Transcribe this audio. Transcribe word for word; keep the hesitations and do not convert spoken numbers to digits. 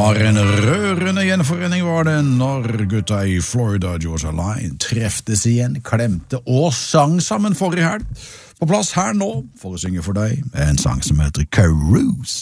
var en rørende gjenforening var det når gutta i Florida Georgia Line treftes igjen, klemte og sang sammen forrige helg. På plass her nå, for å synge for deg, en sang som heter Carouse.